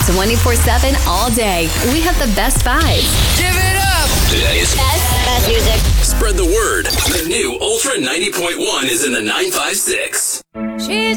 24/7 all day. We have the best vibes. Give it up! Today's Best music. Spread the word. The new Ultra 90.1 is in the 956.